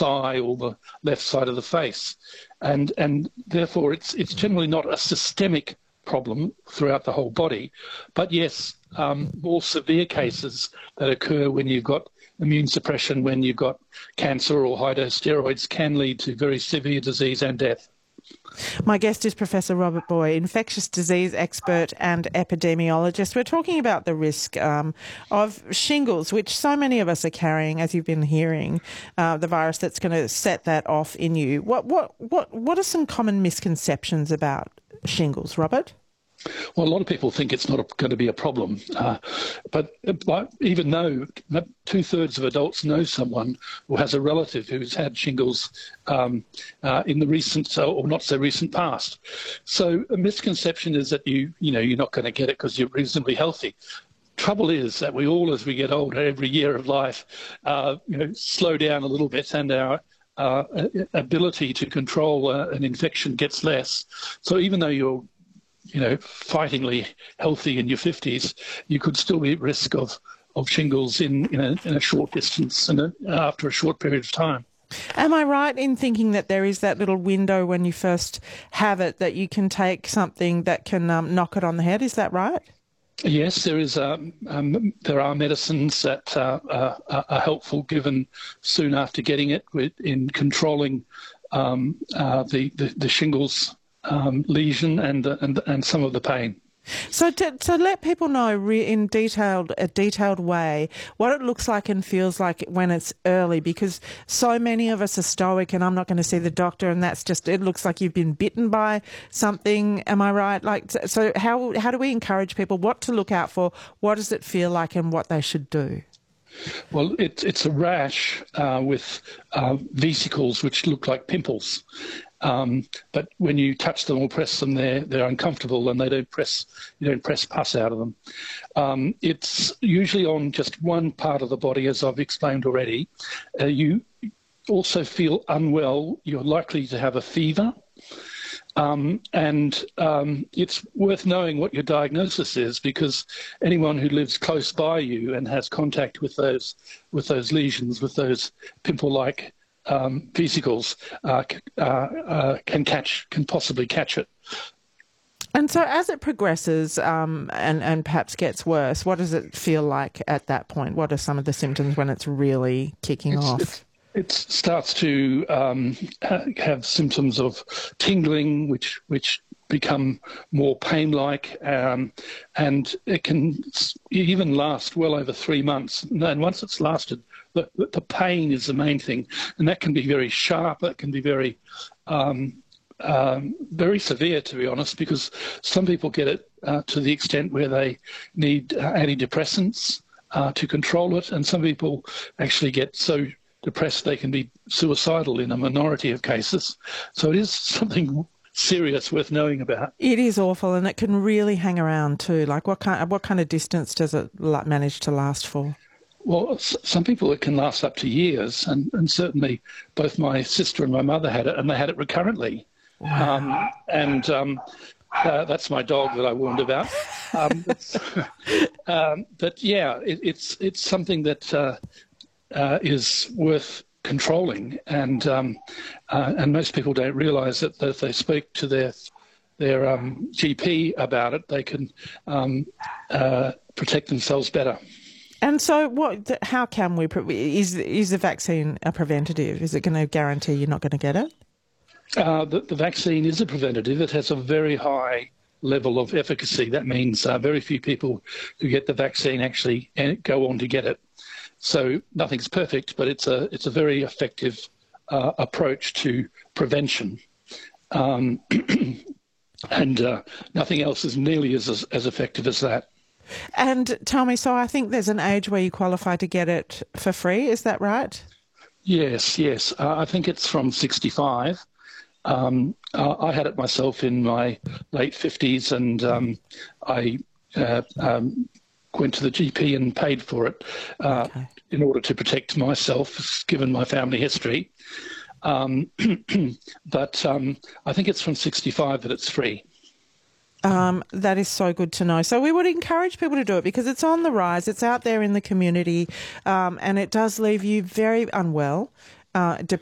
thigh or the left side of the face, and therefore it's generally not a systemic problem throughout the whole body, but yes, more severe cases that occur when you've got immune suppression, when you've got cancer or high-dose steroids, can lead to very severe disease and death. My guest is Professor Robert Boy, infectious disease expert and epidemiologist. We're talking about the risk of shingles, which so many of us are carrying, as you've been hearing, the virus that's going to set that off in you. What are some common misconceptions about shingles, Robert? Well, a lot of people think it's not going to be a problem, but even though 2/3 of adults know someone who has a relative who's had shingles in the recent or not so recent past. So a misconception is that you're not going to get it because you're reasonably healthy. Trouble is that we all, as we get older, every year of life, slow down a little bit, and our ability to control an infection gets less. So even though you're fightingly healthy in your 50s, you could still be at risk of shingles in a short distance and after a short period of time. Am I right in thinking that there is that little window when you first have it that you can take something that can knock it on the head? Is that right? Yes, there is. There are medicines that are helpful given soon after getting it in controlling the shingles lesion and some of the pain. So to let people know in a detailed way what it looks like and feels like when it's early, because so many of us are stoic and I'm not going to see the doctor, and that's just, it looks like you've been bitten by something. Am I right? So how do we encourage people what to look out for? What does it feel like and what they should do? Well, it's a rash with vesicles which look like pimples. But when you touch them or press them, they're uncomfortable and you don't press pus out of them. It's usually on just one part of the body, as I've explained already. You also feel unwell. You're likely to have a fever. And it's worth knowing what your diagnosis is, because anyone who lives close by you and has contact with those lesions, with those pimple-like vesicles, can possibly catch it. And so as it progresses and perhaps gets worse, what does it feel like at that point? What are some of the symptoms when it's really kicking off? It starts to have symptoms of tingling, which become more pain-like, and it can even last well over 3 months. And once it's lasted, the pain is the main thing, and that can be very sharp. It can be very very severe, to be honest, because some people get it to the extent where they need antidepressants to control it, and some people actually get so depressed they can be suicidal in a minority of cases. So it is something serious worth knowing about. It is awful, and it can really hang around too. Like what kind of distance does it manage to last for? Well, some people it can last up to years, and certainly both my sister and my mother had it, and they had it recurrently. Wow. That's my dog that I warned about. But yeah, it's something that is worth controlling, and most people don't realise that if they speak to their GP about it, they can protect themselves better. And so, how can we? Is the vaccine a preventative? Is it going to guarantee you're not going to get it? The vaccine is a preventative. It has a very high level of efficacy. That means very few people who get the vaccine actually go on to get it. So nothing's perfect, but it's a very effective approach to prevention, and nothing else is nearly as effective as that. And tell me, so I think there's an age where you qualify to get it for free. Is that right? Yes. I think it's from 65. I had it myself in my late 50s, and I went to the GP and paid for it in order to protect myself, given my family history. But I think it's from 65 that it's free. That is so good to know. So we would encourage people to do it because it's on the rise. It's out there in the community, and it does leave you very unwell,